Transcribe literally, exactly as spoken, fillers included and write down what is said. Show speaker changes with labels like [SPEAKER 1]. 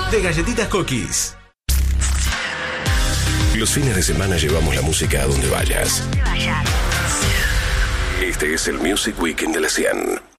[SPEAKER 1] de Galletitas Cookies.
[SPEAKER 2] Los fines de semana llevamos la música a donde vayas. Este es el Music Weekend de la cien.